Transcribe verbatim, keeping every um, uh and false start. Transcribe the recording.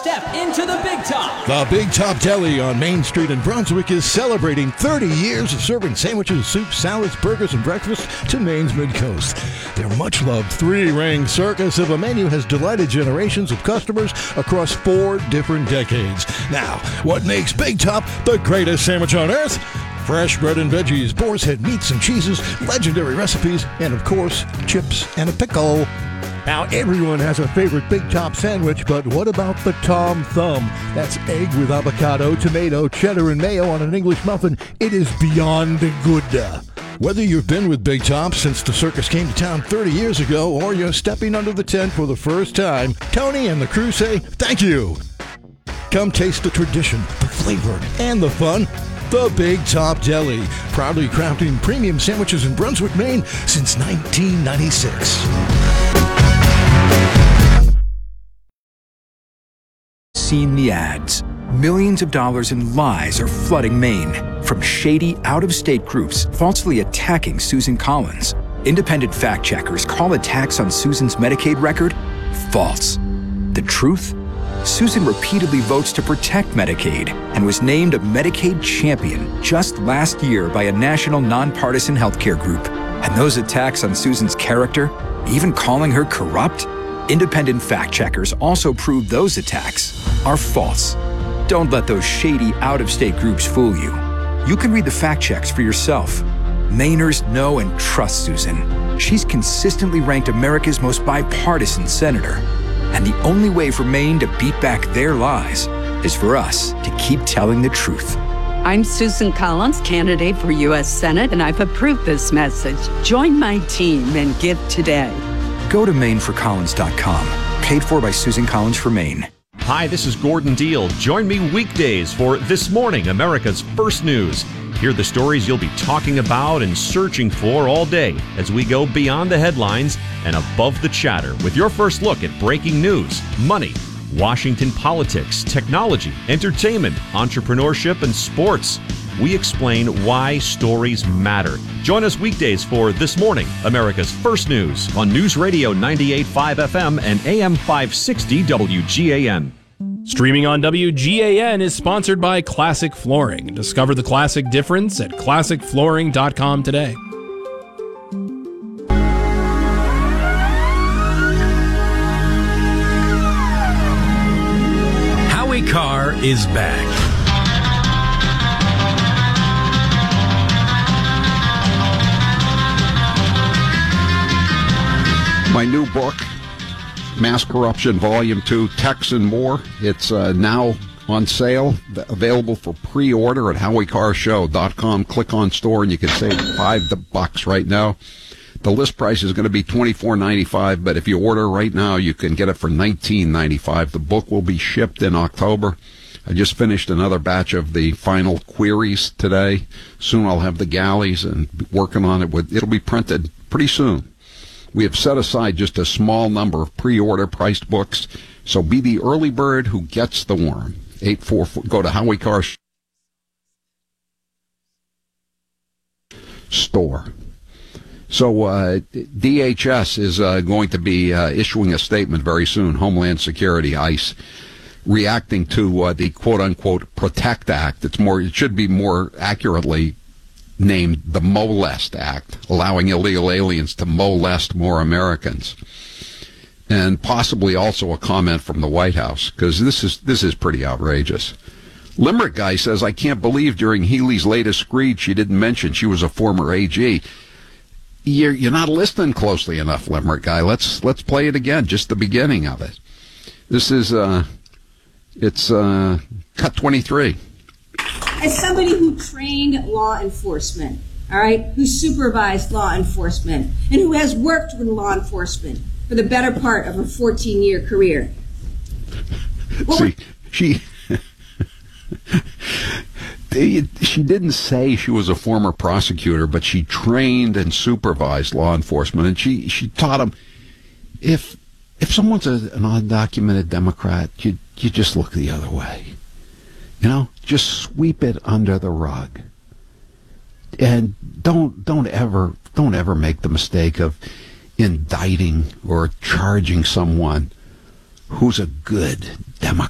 Step into the Big Top. The Big Top Deli on Main Street in Brunswick is celebrating thirty years of serving sandwiches, soups, salads, burgers, and breakfast to Maine's Mid-Coast. Their much-loved three-ring circus of a menu has delighted generations of customers across four different decades. Now, what makes Big Top the greatest sandwich on earth? Fresh bread and veggies, boar's head meats and cheeses, legendary recipes, and of course, chips and a pickle. Now, everyone has a favorite Big Top sandwich, but what about the Tom Thumb? That's egg with avocado, tomato, cheddar, and mayo on an English muffin. It is beyond good. Whether you've been with Big Top since the circus came to town thirty years ago, or you're stepping under the tent for the first time, Tony and the crew say thank you. Come taste the tradition, the flavor, and the fun. The Big Top Deli, proudly crafting premium sandwiches in Brunswick, Maine since nineteen ninety-six. Seen the ads. Millions of dollars in lies are flooding Maine from shady, out-of-state groups falsely attacking Susan Collins. Independent fact-checkers call attacks on Susan's Medicaid record false. The truth? Susan repeatedly votes to protect Medicaid and was named a Medicaid champion just last year by a national nonpartisan healthcare group. And those attacks on Susan's character, even calling her corrupt? Independent fact-checkers also proved those attacks are false. Don't let those shady, out-of-state groups fool you. You can read the fact checks for yourself. Mainers know and trust Susan. She's consistently ranked America's most bipartisan senator. And the only way for Maine to beat back their lies is for us to keep telling the truth. I'm Susan Collins, candidate for U S Senate, and I've approved this message. Join my team and give today. Go to Maine for Collins dot com. Paid for by Susan Collins for Maine. Hi, this is Gordon Deal. Join me weekdays for This Morning, America's First News. Hear the stories you'll be talking about and searching for all day as we go beyond the headlines and above the chatter with your first look at breaking news, money, Washington politics, technology, entertainment, entrepreneurship, and sports. We explain why stories matter. Join us weekdays for This Morning, America's First News on News Radio ninety-eight point five F M and A M five sixty W G A N. Streaming on W G A N is sponsored by Classic Flooring. Discover the classic difference at classic flooring dot com today. Howie Carr is back. My new book, Mass Corruption Volume two, Texan More. It's uh, now on sale, available for pre-order at howie carr show dot com. Click on store and you can save five bucks right now. The list price is going to be twenty-four ninety-five, but if you order right now, you can get it for nineteen ninety-five. The book will be shipped in October. I just finished another batch of the final queries today. Soon I'll have the galleys and working on it. With, it'll be printed pretty soon. We have set aside just a small number of pre-order priced books, so be the early bird who gets the worm. eight four four, go to Howie Carr store. So uh, D H S is uh, going to be uh, issuing a statement very soon, Homeland Security, ICE, reacting to uh, the quote-unquote PROTECT Act. It's more, it should be more accurately named the Molest Act, allowing illegal aliens to molest more Americans. And possibly also a comment from the White House, because this is this is pretty outrageous. Limerick guy says, I can't believe during Healy's latest screed she didn't mention she was a former A G. You're, you're not listening closely enough, Limerick guy. Let's let's play it again, just the beginning of it. This is, uh, it's uh, cut twenty-three. As somebody who trained law enforcement, all right, who supervised law enforcement, and who has worked with law enforcement for the better part of her fourteen-year career. Well, See, she she didn't say she was a former prosecutor, but she trained and supervised law enforcement, and she, she taught them, if if someone's a, an undocumented Democrat, you you just look the other way. You know, just sweep it under the rug, and don't don't ever don't ever make the mistake of indicting or charging someone who's a good Democrat.